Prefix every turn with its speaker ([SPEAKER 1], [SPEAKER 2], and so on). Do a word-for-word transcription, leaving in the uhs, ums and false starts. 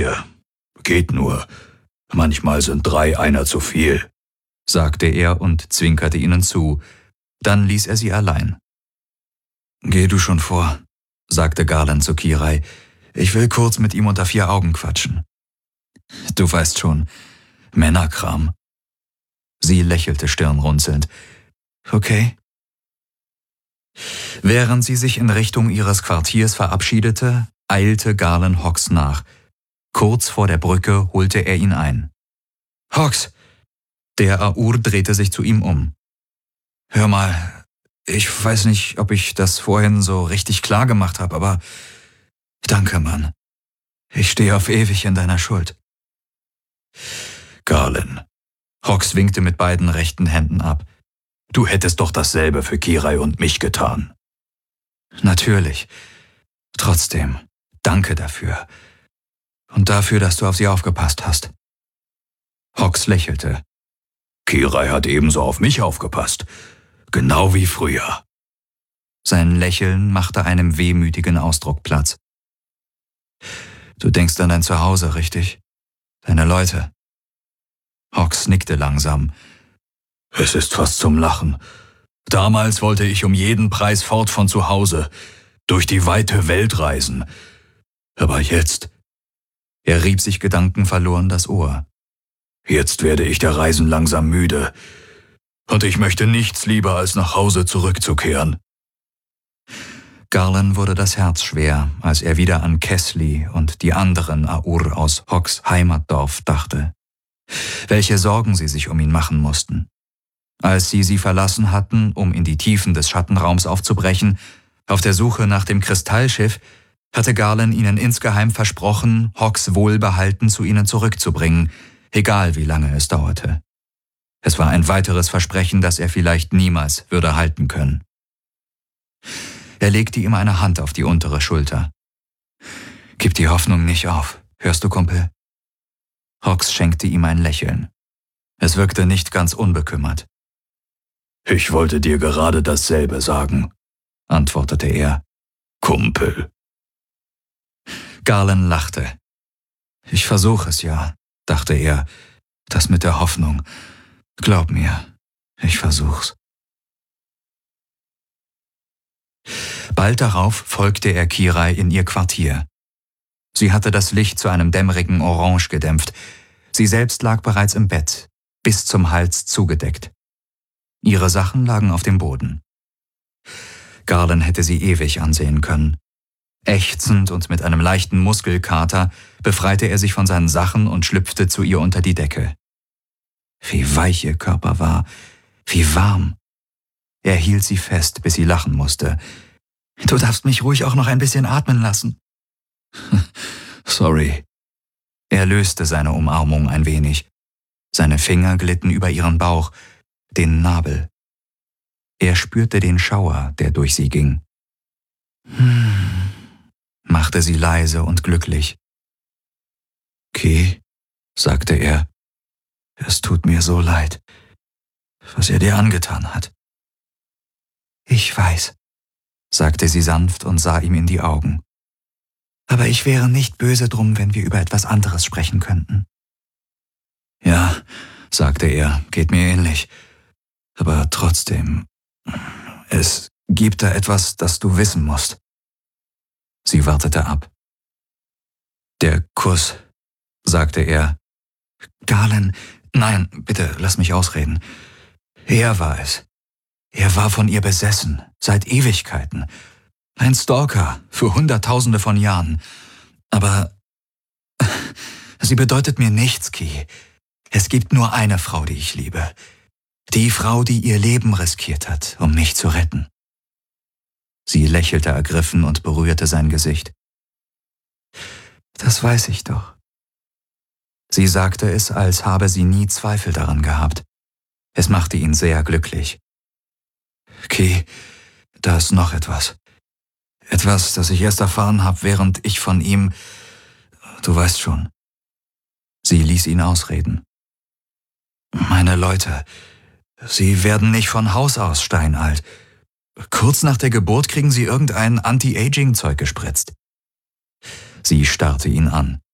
[SPEAKER 1] vier. Geht nur. Manchmal sind drei einer zu viel«, sagte er und zwinkerte ihnen zu. Dann ließ er sie allein. »Geh du schon vor«, sagte Garland zu Kirai. »Ich will kurz mit ihm unter vier Augen quatschen.« »Du weißt schon, Männerkram.« Sie lächelte stirnrunzelnd. »Okay.« Während sie sich in Richtung ihres Quartiers verabschiedete, eilte Garland Hawkes nach. Kurz vor der Brücke holte er ihn ein. »Hawkes!« Der Aur drehte sich zu ihm um. »Hör mal, ich weiß nicht, ob ich das vorhin so richtig klar gemacht habe, aber danke, Mann. Ich stehe auf ewig in deiner Schuld.« »Garland«,
[SPEAKER 2] Hawkes winkte mit beiden rechten Händen ab.
[SPEAKER 1] »Du hättest doch dasselbe für Kirai und mich getan.«
[SPEAKER 2] »Natürlich. Trotzdem, danke dafür. Und dafür, dass du auf sie aufgepasst hast.«
[SPEAKER 1] Hawkes lächelte. »Kirai hat ebenso auf mich aufgepasst. Genau wie früher.«
[SPEAKER 2] Sein Lächeln machte einem wehmütigen Ausdruck Platz. »Du denkst an dein Zuhause, richtig? Deine Leute?« Hawkes nickte langsam.
[SPEAKER 1] »Es ist fast zum Lachen. Damals wollte ich um jeden Preis fort von zu Hause, durch die weite Welt reisen. Aber jetzt...«
[SPEAKER 2] Er rieb sich gedankenverloren das Ohr.
[SPEAKER 1] »Jetzt werde ich der Reisen langsam müde. Und ich möchte nichts lieber, als nach Hause zurückzukehren.«
[SPEAKER 2] Garland wurde das Herz schwer, als er wieder an Kesli und die anderen Aur aus Hawkes Heimatdorf dachte. Welche Sorgen sie sich um ihn machen mussten. Als sie sie verlassen hatten, um in die Tiefen des Schattenraums aufzubrechen, auf der Suche nach dem Kristallschiff, hatte Garland ihnen insgeheim versprochen, Hawkes wohlbehalten zu ihnen zurückzubringen, egal wie lange es dauerte. Es war ein weiteres Versprechen, das er vielleicht niemals würde halten können. Er legte ihm eine Hand auf die untere Schulter. »Gib die Hoffnung nicht auf, hörst du, Kumpel?« Hawkes schenkte ihm ein Lächeln. Es wirkte nicht ganz unbekümmert.
[SPEAKER 1] »Ich wollte dir gerade dasselbe sagen«, antwortete er. »Kumpel.«
[SPEAKER 2] Garland lachte. »Ich versuche es ja«, dachte er. »Das mit der Hoffnung. Glaub mir, ich versuch's.« Bald darauf folgte er Kirai in ihr Quartier. Sie hatte das Licht zu einem dämmerigen Orange gedämpft. Sie selbst lag bereits im Bett, bis zum Hals zugedeckt. Ihre Sachen lagen auf dem Boden. Garland hätte sie ewig ansehen können. Ächzend und mit einem leichten Muskelkater befreite er sich von seinen Sachen und schlüpfte zu ihr unter die Decke. Wie weich ihr Körper war, wie warm. Er hielt sie fest, bis sie lachen musste. »Du darfst mich ruhig auch noch ein bisschen atmen lassen.«
[SPEAKER 1] »Sorry.«
[SPEAKER 2] Er löste seine Umarmung ein wenig. Seine Finger glitten über ihren Bauch, den Nabel. Er spürte den Schauer, der durch sie ging. »Hm«, machte sie leise und glücklich.
[SPEAKER 1] »Ki«, sagte er, »es tut mir so leid, was er dir angetan hat.«
[SPEAKER 2] »Ich weiß«, sagte sie sanft und sah ihm in die Augen. »Aber ich wäre nicht böse drum, wenn wir über etwas anderes sprechen könnten.«
[SPEAKER 1] »Ja«, sagte er, »geht mir ähnlich. Aber trotzdem, es gibt da etwas, das du wissen musst.«
[SPEAKER 2] Sie wartete ab. »Der Kuss«, sagte er. »Garland, nein, bitte, lass mich ausreden. Er war es. Er war von ihr besessen, seit Ewigkeiten. Ein Stalker für Hunderttausende von Jahren. Aber sie bedeutet mir nichts, Ki. Es gibt nur eine Frau, die ich liebe. Die Frau, die ihr Leben riskiert hat, um mich zu retten.« Sie lächelte ergriffen und berührte sein Gesicht. »Das weiß ich doch.« Sie sagte es, als habe sie nie Zweifel daran gehabt. Es machte ihn sehr glücklich. »Ki, da ist noch etwas. Etwas, das ich erst erfahren habe, während ich von ihm... Du weißt schon.« Sie ließ ihn ausreden. »Meine Leute, sie werden nicht von Haus aus steinalt. Kurz nach der Geburt kriegen sie irgendein Anti-Aging-Zeug gespritzt.« Sie starrte ihn an.